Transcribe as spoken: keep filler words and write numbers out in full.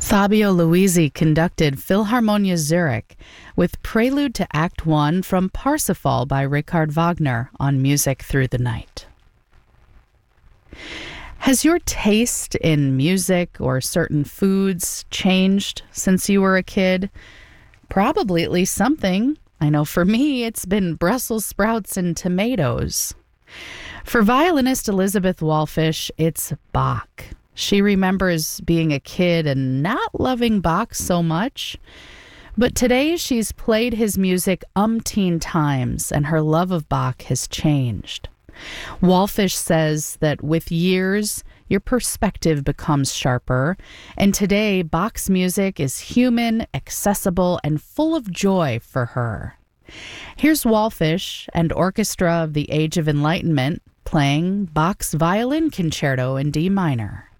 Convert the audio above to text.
Fabio Luisi conducted Philharmonia Zurich with Prelude to Act One from Parsifal by Richard Wagner on Music Through the Night. Has your taste in music or certain foods changed since you were a kid? Probably at least something. I know for me, it's been Brussels sprouts and tomatoes. For violinist Elizabeth Wallfisch, it's Bach. She remembers being a kid and not loving Bach so much. But today she's played his music umpteen times, and her love of Bach has changed. Wallfisch says that with years, your perspective becomes sharper, and today Bach's music is human, accessible, and full of joy for her. Here's Wallfisch and Orchestra of the Age of Enlightenment playing Bach's Violin Concerto in D minor.